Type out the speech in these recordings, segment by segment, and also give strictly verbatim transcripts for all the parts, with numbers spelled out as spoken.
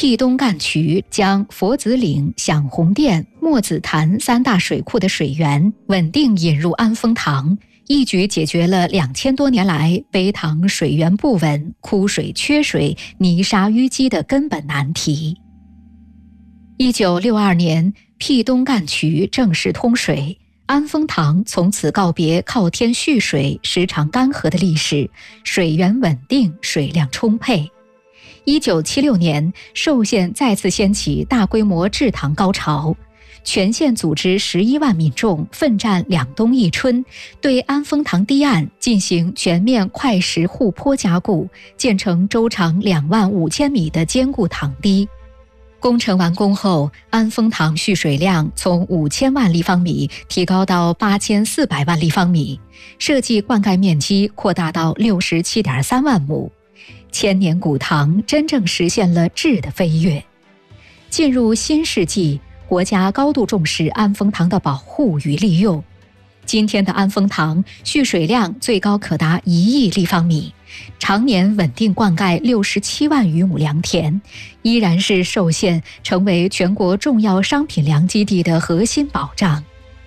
辟东干渠将佛子岭、响红店、墨子潭三大水库的水源稳定引入安丰塘，一举解决了两千多年来北塘水源不稳、枯水缺水、泥沙淤积的根本难题。一九六二年，辟东干渠正式通水，安丰塘从此告别靠天蓄水、时常干涸的历史，水源稳定，水量充沛。一九七六年，寿县再次掀起大规模治塘高潮，全县组织十一万民众奋战两冬一春，对安丰塘堤岸进行全面块石护坡加固，建成周长两万五千米的坚固塘堤。工程完工后，安丰塘蓄水量从五千万立方米提高到八千四百万立方米，设计灌溉面积扩大到六十七点三万亩。千年古塘真正实现了质的飞跃。进入新世纪，国家高度重视安丰塘的保护与利用。今天的安丰塘蓄水量最高可达一亿立方米，常年稳定灌溉六十七万余亩良田，依然是寿县成为全国重要商品粮基地的核心保障。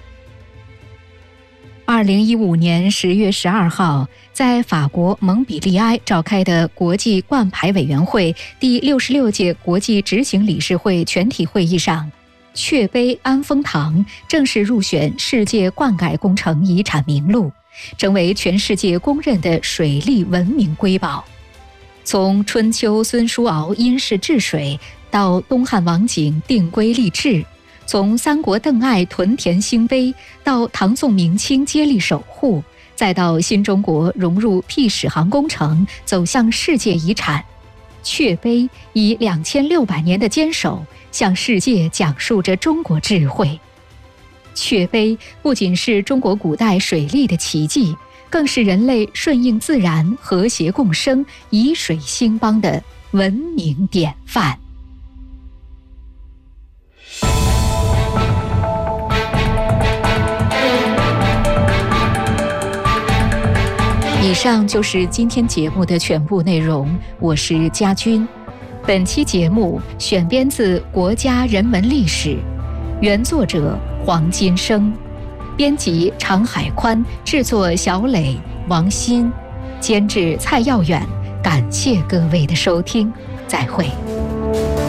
二零一五年十月十二号，在法国蒙彼利埃召开的国际灌排委员会第六十六届国际执行理事会全体会议上，雀碑安丰塘正式入选世界灌溉工程遗产名录，成为全世界公认的水利文明瑰宝。从春秋孙叔敖因势治水，到东汉王景定规立制，从三国邓艾屯田兴碑，到唐宋明清接力守护，再到新中国融入辟始航工程，走向世界遗产，雀碑以两千六百年的坚守，向世界讲述着中国智慧。雀碑不仅是中国古代水利的奇迹，更是人类顺应自然、和谐共生、以水兴邦的文明典范。以上就是今天节目的全部内容，我是佳君。本期节目选编自《国家人文历史》，原作者黄金生，编辑常海宽，制作小磊、王鑫，监制蔡耀远。感谢各位的收听，再会。